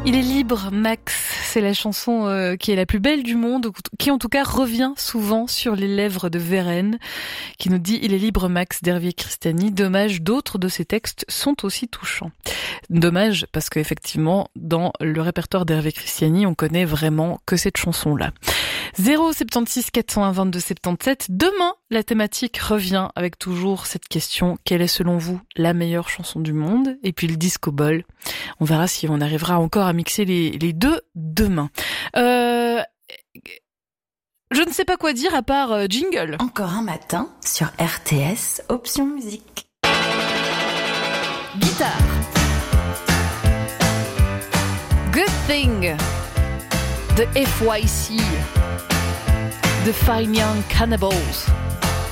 Il est libre, Max. C'est la chanson qui est la plus belle du monde, qui en tout cas revient souvent sur les lèvres de Vérène, qui nous dit « Il est libre, Max » d'Hervé Christiani. Dommage, d'autres de ses textes sont aussi touchants. Dommage, parce qu'effectivement, dans le répertoire d'Hervé Christiani, on connaît vraiment que cette chanson-là. 076 401 22 77. Demain, la thématique revient avec toujours cette question: quelle est selon vous la meilleure chanson du monde? Et puis le disco ball. On verra si on arrivera encore à mixer les deux demain. Je ne sais pas quoi dire à part jingle. Encore un matin sur RTS, option musique. Guitare. Good Thing de FYC, The Fine Young Cannibals.